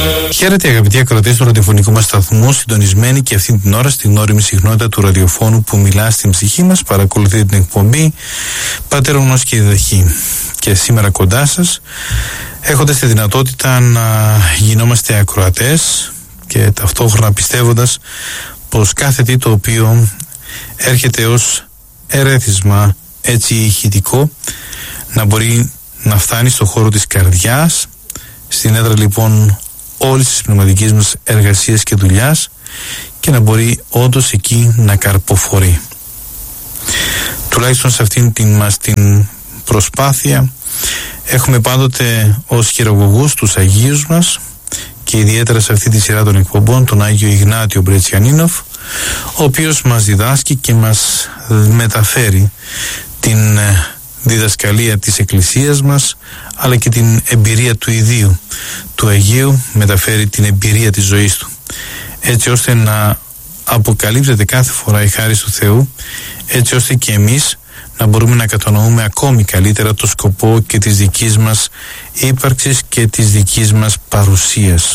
Χαίρετε αγαπητοί ακροατές του ραδιοφωνικού μας σταθμού, συντονισμένοι και αυτή την ώρα στην ώριμη συχνότητα του ραδιοφώνου που μιλά στην ψυχή μας. Παρακολουθείτε την εκπομπή Πάτερ Γνώση και Διδαχή. Και σήμερα κοντά σας, έχοντας τη δυνατότητα να γινόμαστε ακροατές και ταυτόχρονα πιστεύοντας πως κάθε τι το οποίο έρχεται ως ερέθισμα έτσι ηχητικό να μπορεί να φτάνει στο χώρο της καρδιάς, στην έδρα λοιπόν όλης της πνευματικής μας εργασίας και δουλειάς, και να μπορεί όντως εκεί να καρποφορεί. Τουλάχιστον σε αυτήν την προσπάθεια έχουμε πάντοτε ως χειραγωγούς τους Αγίους μας, και ιδιαίτερα σε αυτή τη σειρά των εκπομπών τον Άγιο Ιγνάτιο Μπρετσιανίνοφ, ο οποίος μας διδάσκει και μας μεταφέρει την διδασκαλία της Εκκλησίας μας, αλλά και την εμπειρία του ιδίου του Αγίου, μεταφέρει την εμπειρία της ζωής του, έτσι ώστε να αποκαλύπτεται κάθε φορά η χάρις του Θεού, έτσι ώστε και εμείς να μπορούμε να κατανοούμε ακόμη καλύτερα το σκοπό και της δικής μας ύπαρξης και της δικής μας παρουσίας.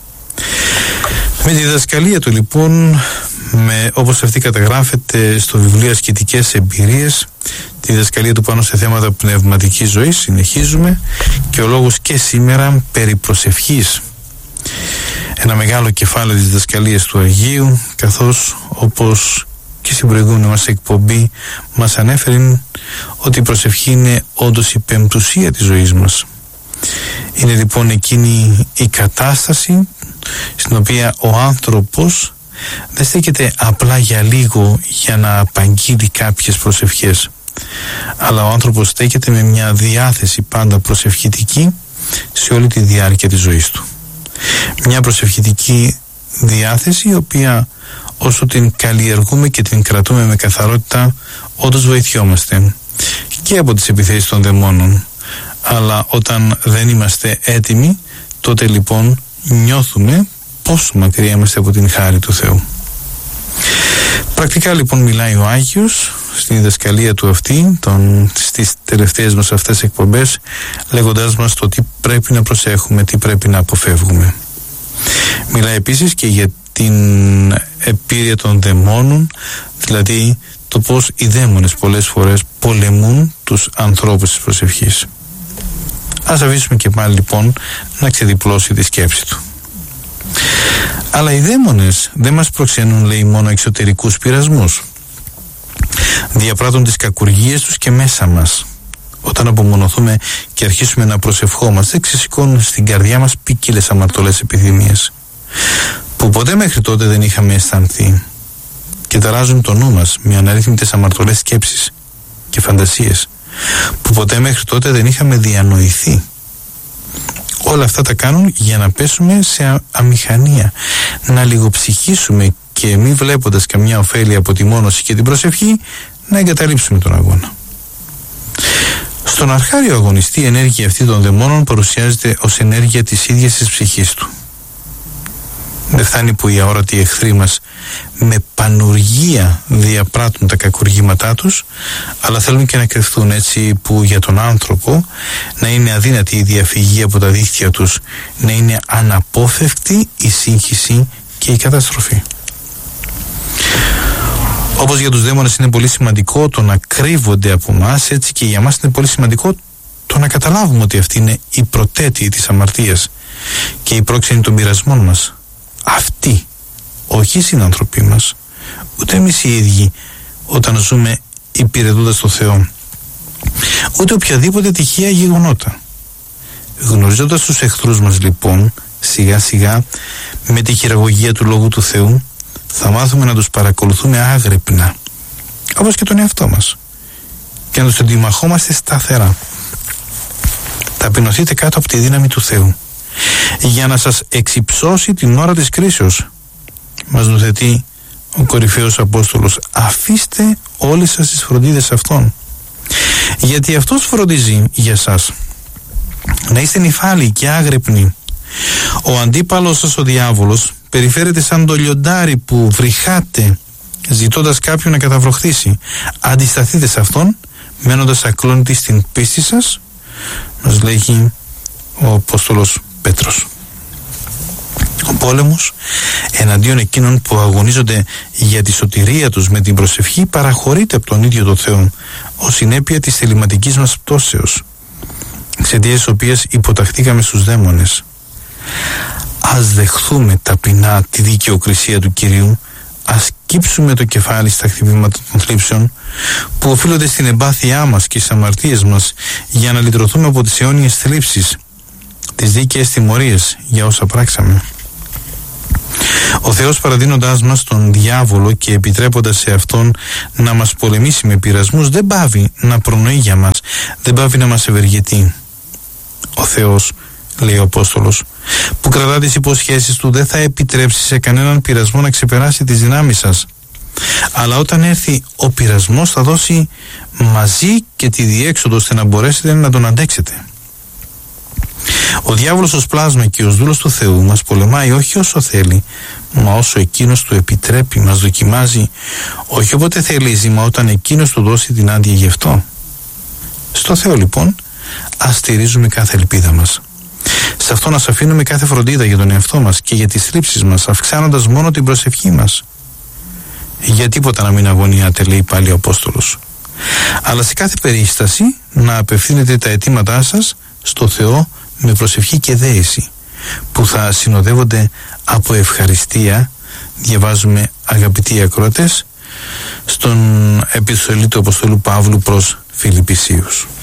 Με τη διδασκαλία του λοιπόν, όπως αυτή καταγράφεται στο βιβλίο Ασκητικές Εμπειρίες, τη διδασκαλία του πάνω σε θέματα πνευματικής ζωής, συνεχίζουμε, και ο λόγος και σήμερα περί προσευχής. Ένα μεγάλο κεφάλαιο της διδασκαλίας του Αγίου, καθώς όπως και στην προηγούμενη μας εκπομπή μας ανέφερε ότι η προσευχή είναι όντως η πεμπτουσία της ζωής μας. Είναι λοιπόν εκείνη η κατάσταση στην οποία ο άνθρωπος δεν στέκεται απλά για λίγο για να απαγγείλει κάποιες προσευχές, αλλά ο άνθρωπος στέκεται με μια διάθεση πάντα προσευχητική σε όλη τη διάρκεια της ζωής του. Μια προσευχητική διάθεση η οποία όσο την καλλιεργούμε και την κρατούμε με καθαρότητα, όντως βοηθιόμαστε και από τις επιθέσεις των δαιμόνων. Αλλά όταν δεν είμαστε έτοιμοι, τότε λοιπόν νιώθουμε πόσο μακριά είμαστε από την χάρη του Θεού. Πρακτικά λοιπόν μιλάει ο Άγιος στην διδασκαλία του αυτή, στις τελευταίες μας αυτές εκπομπές, λέγοντάς μας το τι πρέπει να προσέχουμε, τι πρέπει να αποφεύγουμε. Μιλάει επίσης και για την επίρρεια των δαιμόνων, δηλαδή το πως οι δαίμονες πολλές φορές πολεμούν τους ανθρώπους της προσευχής. Ας αφήσουμε και πάλι λοιπόν να ξεδιπλώσει τη σκέψη του. Αλλά οι δαίμονες δεν μας προξενούν, λέει, μόνο εξωτερικούς πειρασμούς. Διαπράττουν τις κακουργίες τους και μέσα μας. Όταν απομονωθούμε και αρχίσουμε να προσευχόμαστε, ξεσηκώνουν στην καρδιά μας ποικίλες αμαρτωλές επιθυμίες που ποτέ μέχρι τότε δεν είχαμε αισθανθεί, και ταράζουν το νου μας με αναρρύθμιτες αμαρτωλές σκέψεις και φαντασίες που ποτέ μέχρι τότε δεν είχαμε διανοηθεί. Όλα αυτά τα κάνουν για να πέσουμε σε αμηχανία, να λιγοψυχήσουμε και μη βλέποντας καμιά ωφέλεια από τη μόνωση και την προσευχή, να εγκαταλείψουμε τον αγώνα. Στον αρχάριο αγωνιστή η ενέργεια αυτή των δαιμόνων παρουσιάζεται ως ενέργεια της ίδιας της ψυχής του. Δεν φτάνει που οι αόρατοι εχθροί μας με πανουργία διαπράττουν τα κακουργήματά τους, αλλά θέλουν και να κρυφθούν, έτσι που για τον άνθρωπο να είναι αδύνατη η διαφυγή από τα δίχτυα τους, να είναι αναπόφευκτη η σύγχυση και η καταστροφή. Όπως για τους δαίμονες είναι πολύ σημαντικό το να κρύβονται από μας, έτσι και για μας είναι πολύ σημαντικό το να καταλάβουμε ότι αυτή είναι η πρωτέτειη της αμαρτίας και η πρόξενη των πειρασμών μας. Αυτοί, όχι οι συνανθρωποί μας, ούτε εμείς οι ίδιοι όταν ζούμε υπηρετώντας τον Θεό, ούτε οποιαδήποτε τυχαία γεγονότα. Γνωρίζοντας τους εχθρούς μας λοιπόν, σιγά σιγά με τη χειραγωγία του Λόγου του Θεού θα μάθουμε να τους παρακολουθούμε άγρυπνα, όπως και τον εαυτό μας, και να τους αντιμαχόμαστε σταθερά. Ταπεινωθείτε κάτω από τη δύναμη του Θεού για να σας εξυψώσει την ώρα της κρίσεως. Μας νουθετεί ο κορυφαίος Απόστολος: αφήστε όλες σας τις φροντίδες αυτών, γιατί αυτός φροντίζει για σας. Να είστε νηφάλιοι και άγρυπνοι. Ο αντίπαλος σας, ο διάβολος, περιφέρεται σαν το λιοντάρι που βρυχάτε ζητώντας κάποιον να καταβροχθήσει. Αντισταθείτε σε αυτόν μένοντας ακλόνητοι στην πίστη σας, μας λέγει ο Απόστολος Πέτρος. Ο πόλεμος εναντίον εκείνων που αγωνίζονται για τη σωτηρία τους με την προσευχή παραχωρείται από τον ίδιο το Θεό ως συνέπεια της θεληματικής μας πτώσεως, εξαιτίας της οποίας υποταχθήκαμε στους δαίμονες. Ας δεχθούμε ταπεινά τη δικαιοκρισία του Κυρίου, ας κύψουμε το κεφάλι στα χτυπήματα των θλίψεων που οφείλονται στην εμπάθειά μας και στις αμαρτίες μας, για να λυτρωθούμε από τις αιώνιες θλίψεις, τις δίκαιες τιμωρίες για όσα πράξαμε. Ο Θεός, παραδίνοντάς μας τον διάβολο και επιτρέποντας σε αυτόν να μας πολεμήσει με πειρασμούς, δεν πάβει να προνοεί για μας, δεν πάβει να μας ευεργετεί. Ο Θεός, λέει ο Απόστολος, που κρατά τις υποσχέσεις του, δεν θα επιτρέψει σε κανέναν πειρασμό να ξεπεράσει τις δυνάμεις σας, αλλά όταν έρθει ο πειρασμός θα δώσει μαζί και τη διέξοδο ώστε να μπορέσετε να τον αντέξετε. Ο διάβολος ως πλάσμα και ως δούλος του Θεού μας πολεμάει όχι όσο θέλει, μα όσο εκείνος του επιτρέπει, μας δοκιμάζει όχι όποτε θελίζει, μα όταν εκείνος του δώσει την άδεια γι' αυτό. Στο Θεό λοιπόν ας στηρίζουμε κάθε ελπίδα μας. Σε αυτό να αφήνουμε κάθε φροντίδα για τον εαυτό μας και για τις θλίψεις μας, αυξάνοντας μόνο την προσευχή μας. Για τίποτα να μην αγωνιάτε, λέει πάλι ο Απόστολος, αλλά σε κάθε περίσταση να απευθύνετε τα αιτήματά σας στο Θεό με προσευχή και δέηση, που θα συνοδεύονται από ευχαριστία, διαβάζουμε αγαπητοί ακροατές, στον επιστολή του Αποστόλου Παύλου προς Φιλιππισίους.